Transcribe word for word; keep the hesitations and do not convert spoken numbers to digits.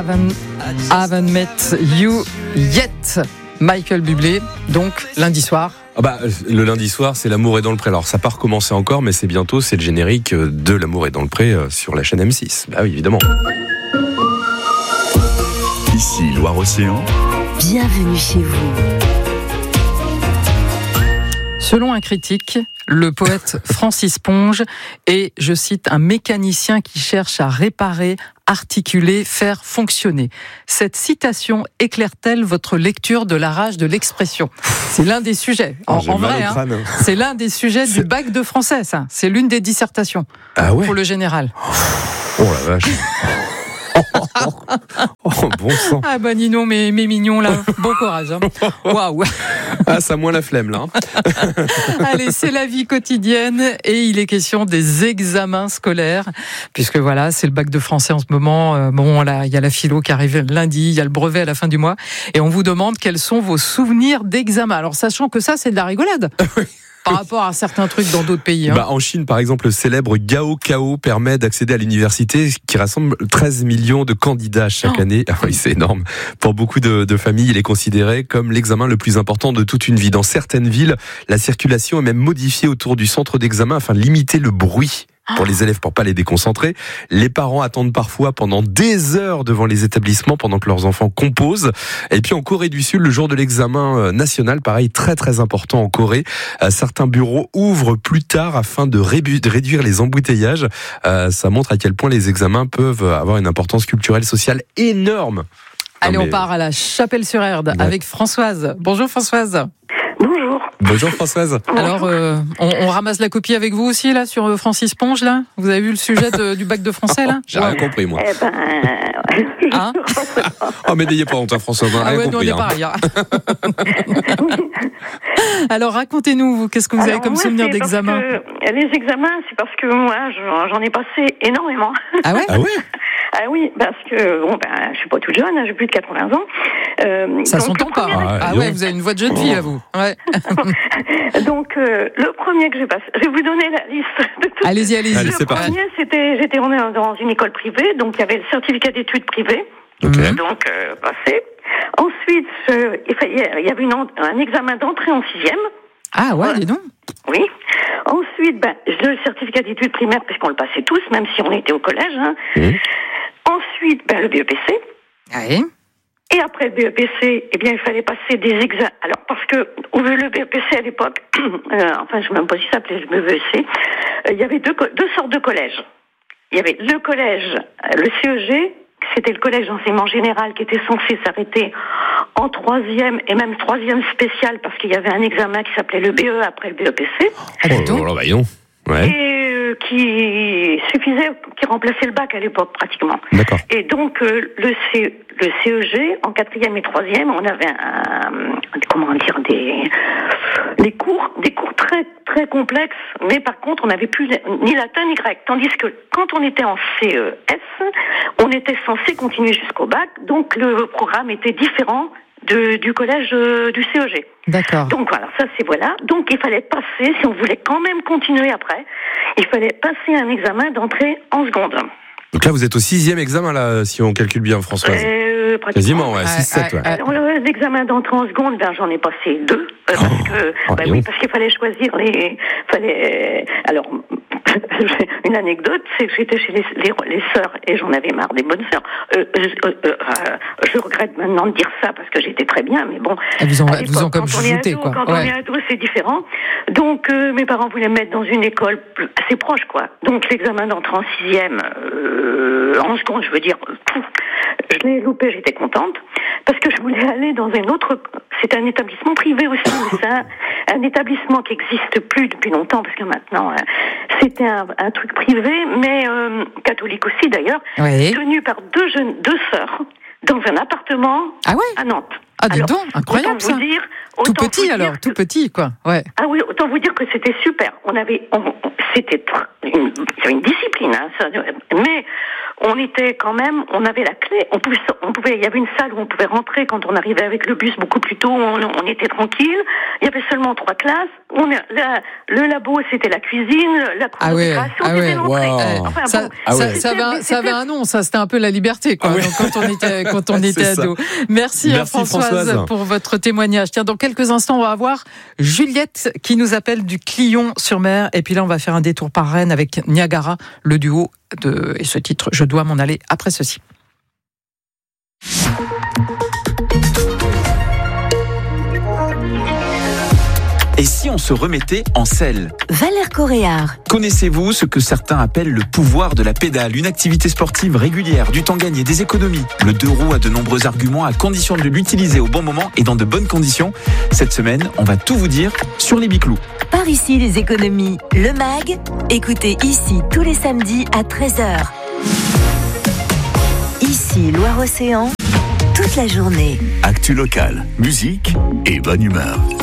Haven't, haven't met you yet. Michael Bublé, donc lundi soir. Ah bah, le lundi soir, c'est L'amour est dans le pré. Alors, ça n'a pas recommencé encore, mais c'est bientôt, c'est le générique de L'amour est dans le pré sur la chaîne M six. Bah oui, évidemment. Ici, Loire-Océan. Bienvenue chez vous. Selon un critique, le poète Francis Ponge est, je cite, un mécanicien qui cherche à réparer, articuler, faire fonctionner. Cette citation éclaire-t-elle votre lecture de la rage de l'expression ? C'est l'un des sujets. En, oh, en vrai, hein, c'est l'un des sujets c'est... du bac de français, ça. C'est l'une des dissertations ah ouais. pour le général. Oh la vache. Oh, bon sang. Ah bah Ninon, mes, mes mignons là, bon courage. Hein. Waouh. Ah, ça moins la flemme là. Hein. Allez, c'est la vie quotidienne et il est question des examens scolaires, puisque voilà, c'est le bac de français en ce moment. Euh, bon, là, il y a la philo qui arrive lundi, il y a le brevet à la fin du mois, et on vous demande quels sont vos souvenirs d'examen. Alors, sachant que ça, c'est de la rigolade. Par rapport à certains trucs dans d'autres pays. Hein. Bah, en Chine, par exemple, le célèbre Gaokao permet d'accéder à l'université qui rassemble treize millions de candidats chaque oh. année. Ah oui, c'est énorme. Pour beaucoup de, de familles, il est considéré comme l'examen le plus important de toute une vie. Dans certaines villes, la circulation est même modifiée autour du centre d'examen afin de limiter le bruit pour les élèves, pour pas les déconcentrer. Les parents attendent parfois pendant des heures devant les établissements pendant que leurs enfants composent. Et puis en Corée du Sud, le jour de l'examen national, pareil, très très important en Corée. Certains bureaux ouvrent plus tard afin de réduire les embouteillages. Ça montre à quel point les examens peuvent avoir une importance culturelle, sociale énorme. Allez, non, mais... on part à la Chapelle-sur-Erdre ouais. avec Françoise. Bonjour Françoise. Bonjour. Bonjour Françoise. Alors, euh, on, on ramasse la copie avec vous aussi là sur Francis Ponge là. Vous avez vu le sujet de, du bac de français là ? J'ai rien compris moi. Eh ben, hein oh mais n'ayez pas honte, Françoise. Rien ah ouais, compris. Nous, on est pareil, hein. Alors racontez-nous, vous, qu'est-ce que vous Alors, avez comme moi, souvenir d'examen ? Les examens, c'est parce que moi, j'en ai passé énormément. Ah ouais ? Ah ouais ? Ah oui, parce que bon ben, je suis pas toute jeune, hein, j'ai plus de quatre-vingts ans. Euh, Ça s'entend pas. Ah, ah ouais, vous avez une voix de jeune fille, à vous. Ouais. Donc euh, le premier que j'ai passé, je vais vous donner la liste. De tout. Allez-y, allez-y. Allez, le c'est premier, parti. c'était, j'étais dans une école privée, donc il y avait le certificat d'études privées. Okay. Donc euh, passé. Ensuite, je, il, fallait, il y avait une, un examen d'entrée en sixième. Ah ouais, dis donc. Oui. Ensuite, ben, le certificat d'études primaires, puisqu'on le passait tous, même si on était au collège. Hein. Mmh. Ensuite, ben, le B E P C. Oui. Et après le B E P C, eh bien, il fallait passer des examens. Alors, parce que le B E P C à l'époque, euh, enfin, je ne sais même pas si ça s'appelait le B E P C, euh, il y avait deux, deux sortes de collèges. Il y avait le collège, le C E G, c'était le collège d'enseignement général qui était censé s'arrêter en troisième et même troisième spécial parce qu'il y avait un examen qui s'appelait le B E après le B E P C. Ah, oh, oh, oh, bah, non. Ouais. Et euh, qui suffisait, qui remplaçait le bac à l'époque pratiquement. D'accord. Et donc euh, le, C, le C E G en quatrième et troisième, on avait un, comment dire des des cours, des cours très très complexes, mais par contre on n'avait plus ni latin ni grec. Tandis que quand on était en C E S, on était censé continuer jusqu'au bac, donc le programme était différent de, du collège euh, du C E G. D'accord. Donc voilà, ça c'est voilà. Donc il fallait passer, si on voulait quand même continuer après, il fallait passer un examen d'entrée en seconde. Donc là, vous êtes au sixième examen, là, si on calcule bien, Françoise. Euh, Quasiment, ouais, six sept. Ouais. Alors, l'examen d'entrée en seconde, ben, j'en ai passé deux. Euh, parce oh, que, oh, ben, oui, parce qu'il fallait choisir les. Fallait, alors, une anecdote, c'est que j'étais chez les, les, les sœurs et j'en avais marre des bonnes sœurs. Euh, euh, euh, euh, je regrette maintenant de dire ça parce que j'étais très bien, mais bon. Elles vous ont, vous ont comme chouchouté, quoi. Quand ouais. on est ado, c'est différent. Donc, euh, mes parents voulaient me mettre dans une école assez proche, quoi. Donc, l'examen d'entrée en sixième, euh, en seconde, je veux dire, pouf, je l'ai loupé, j'étais contente, parce que je voulais aller dans un autre. C'est un établissement privé aussi, mais c'est un, un établissement qui n'existe plus depuis longtemps, parce que maintenant, euh, c'était un, un truc privé, mais euh, catholique aussi d'ailleurs, oui. tenu par deux jeunes, deux sœurs, dans un appartement ah ouais à Nantes. Ah, dis donc, incroyable autant ça. Vous dire, tout autant petit vous alors, dire tout petit quoi. Ouais. Ah oui, autant vous dire que c'était super. On avait, on, c'était une, une discipline, hein, ça, mais on était quand même, on avait la clé, on pouvait, on pouvait, il y avait une salle où on pouvait rentrer quand on arrivait avec le bus beaucoup plus tôt, on, on était tranquille. Il y avait seulement trois classes. On est, la, le labo, c'était la cuisine, la cour ah de ouais, récréation, ah c'était ouais. l'entrée. Wow. Enfin, ça, bon, ah ouais. ça, ça, avait un, ça avait un nom, ça, c'était un peu la liberté, quoi. Ah ouais. Donc, quand on était, quand on était ado. Merci, Merci Françoise, Françoise pour votre témoignage. Tiens, dans quelques instants, on va avoir Juliette qui nous appelle du Clion-sur-Mer. Et puis là, on va faire un détour par Rennes avec Niagara, le duo de, et ce titre, Je dois m'en aller après ceci. Et si on se remettait en selle ? Valère Coréard. Connaissez-vous ce que certains appellent le pouvoir de la pédale ? Une activité sportive régulière, du temps gagné, des économies. Le deux roues a de nombreux arguments à condition de l'utiliser au bon moment et dans de bonnes conditions. Cette semaine, on va tout vous dire sur les biclous. Par ici, les économies. Le mag. Écoutez ici tous les samedis à treize heures. Ici, Loire-Océan, toute la journée. Actu locale, musique et bonne humeur.